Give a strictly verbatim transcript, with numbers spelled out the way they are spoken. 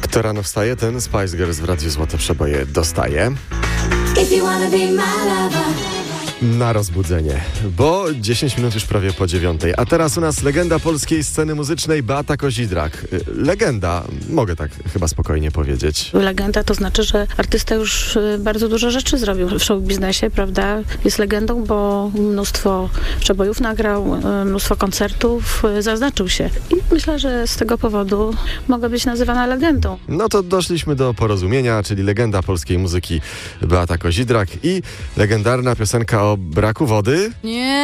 Kto rano wstaje, ten Spice Girls w Radiu Złote Przeboje dostaje. If you wanna be my lover. Na rozbudzenie, bo dziesięć minut już prawie po dziewiątej. A teraz u nas legenda polskiej sceny muzycznej Beata Kozidrak. Legenda, mogę tak chyba spokojnie powiedzieć. Legenda to znaczy, że artysta już bardzo dużo rzeczy zrobił w show biznesie, prawda? Jest legendą, bo mnóstwo przebojów nagrał, mnóstwo koncertów, zaznaczył się. I myślę, że z tego powodu mogę być nazywana legendą. No to doszliśmy do porozumienia, czyli legenda polskiej muzyki Beata Kozidrak i legendarna piosenka o braku wody. Nie.